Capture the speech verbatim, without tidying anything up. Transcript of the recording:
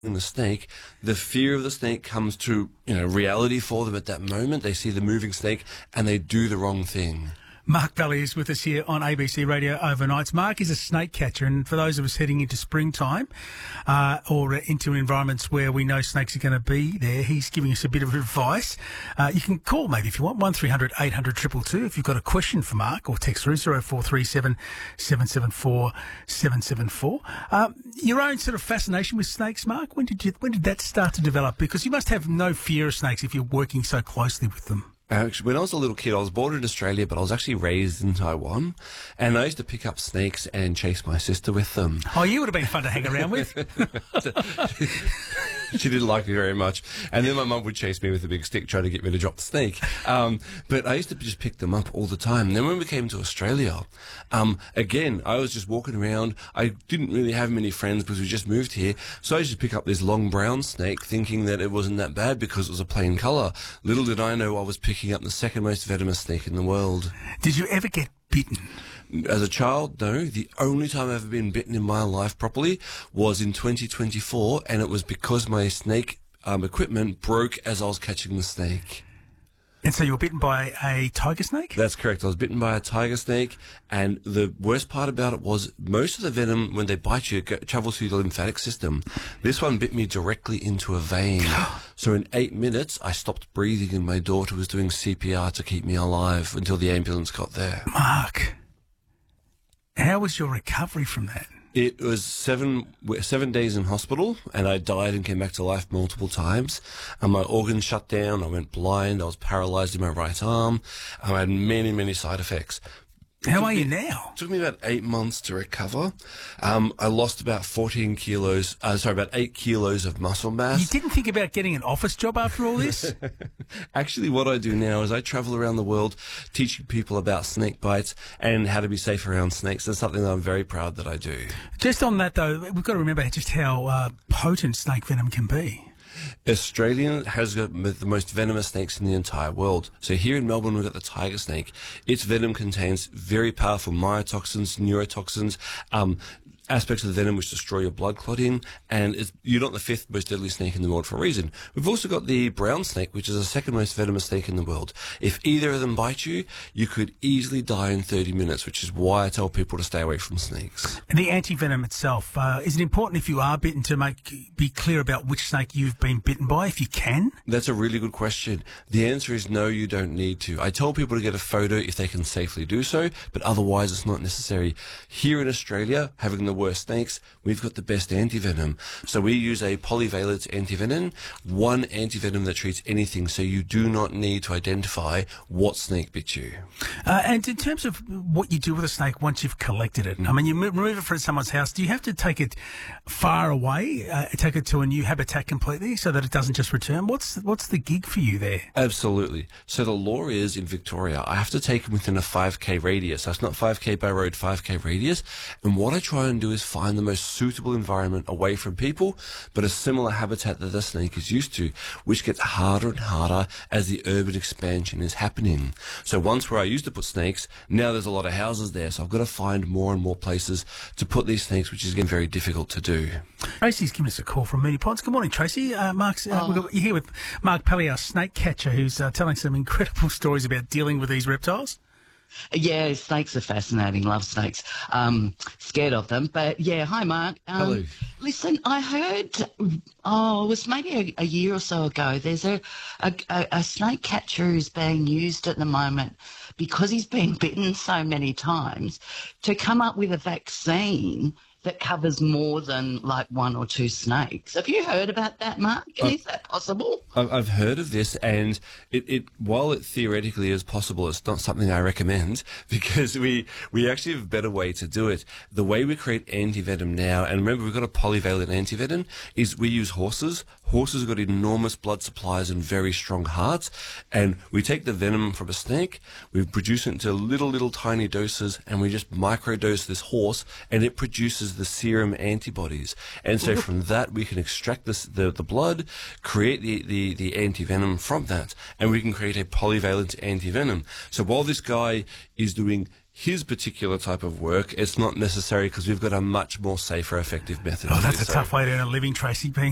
in the snake, the fear of the snake comes to, you know, reality for them at that moment. They see the moving snake and they do the wrong thing. Mark Valley is with us here on A B C Radio Overnights. Mark is a snake catcher, and for those of us heading into springtime uh, or into environments where we know snakes are going to be there, he's giving us a bit of advice. Uh, you can call maybe if you want, one three hundred eight hundred two two two if you've got a question for Mark, or text through zero four three seven seven seven four seven seven four. Um, your own sort of fascination with snakes, Mark, when did you when did that start to develop? Because you must have no fear of snakes if you're working so closely with them. Actually, when I was a little kid, I was born in Australia, but I was actually raised in Taiwan. And I used to pick up snakes and chase my sister with them. Oh, you would have been fun to hang around with. She didn't like me very much. And then my mum would chase me with a big stick trying to get me to drop the snake. Um, but I used to just pick them up all the time. And then when we came to Australia, um, again, I was just walking around. I didn't really have many friends because we just moved here. So I used to pick up this long brown snake thinking that it wasn't that bad because it was a plain colour. Little did I know I was picking up the second most venomous snake in the world. Did you ever get bitten? As a child, no. The only time I've ever been bitten in my life properly was in twenty twenty-four, and it was because my snake um, equipment broke as I was catching the snake. And so you were bitten by a tiger snake? That's correct. I was bitten by a tiger snake, and the worst part about it was most of the venom, when they bite you, it travels through the lymphatic system. This one bit me directly into a vein. So in eight minutes, I stopped breathing, and my daughter was doing C P R to keep me alive until the ambulance got there. Mark, how was your recovery from that? It was seven seven days in hospital, and I died and came back to life multiple times. And my organs shut down. I went blind. I was paralyzed in my right arm. I had many, many side effects. How are you now? It took me about eight months to recover. Um, I lost about fourteen kilos, uh, sorry, about eight kilos of muscle mass. You didn't think about getting an office job after all this? Actually, what I do now is I travel around the world teaching people about snake bites and how to be safe around snakes. That's something that I'm very proud that I do. Just on that, though, we've got to remember just how uh, potent snake venom can be. Australia has got the most venomous snakes in the entire world. So here in Melbourne, we've got the tiger snake. Its venom contains very powerful mycotoxins, neurotoxins, um, aspects of the venom which destroy your blood clotting, and it's, you're not the fifth most deadly snake in the world for a reason. We've also got the brown snake, which is the second most venomous snake in the world. If either of them bite you, you could easily die in thirty minutes, which is why I tell people to stay away from snakes. And the anti-venom itself, uh, is it important if you are bitten to make be clear about which snake you've been bitten by, if you can? That's a really good question. The answer is no, you don't need to. I tell people to get a photo if they can safely do so, but otherwise it's not necessary. Here in Australia, having the worst snakes, we've got the best antivenom. So we use a polyvalent antivenom, one antivenom that treats anything, so you do not need to identify what snake bit you. Uh, and in terms of what you do with a snake once you've collected it, I mean, you remove it from someone's house, do you have to take it far away, uh, take it to a new habitat completely so that it doesn't just return? What's what's the gig for you there? Absolutely. So the law is, in Victoria, I have to take them within a five K radius. So it's not five K by road, five K radius. And what I try and do is find the most suitable environment away from people, but a similar habitat that the snake is used to, which gets harder and harder as the urban expansion is happening. So once where I used to put snakes, now there's a lot of houses there, so I've got to find more and more places to put these snakes, which is again very difficult to do. Tracy's giving us a call from Moonee Ponds. Good morning, Tracy. Uh, Mark's, uh, Oh. we've got, you're here with Mark Pelly, our snake catcher, who's uh, telling some incredible stories about dealing with these reptiles. Yeah, snakes are fascinating. Love snakes. Um, scared of them. But yeah, hi, Mark. Um, Hello. Listen, I heard, oh, it was maybe a, a year or so ago, there's a, a, a, a snake catcher who's being used at the moment because he's been bitten so many times to come up with a vaccine that covers more than like one or two snakes. Have you heard about that, Mark? Uh, Is that possible? I've I've heard of this, and it, it while it theoretically is possible, it's not something I recommend because we we actually have a better way to do it. The way we create antivenom now, and remember we've got a polyvalent antivenom, is we use horses. Horses have got enormous blood supplies and very strong hearts, and we take the venom from a snake, we produce it into little, little tiny doses, and we just microdose this horse, and it produces the serum antibodies. And so from that, we can extract this, the, the blood, create the, the, the antivenom from that, and we can create a polyvalent antivenom. So while this guy is doing his particular type of work, it's not necessary because we've got a much more safer, effective method. Oh, to that's do a so. tough way to earn a living, Tracy, being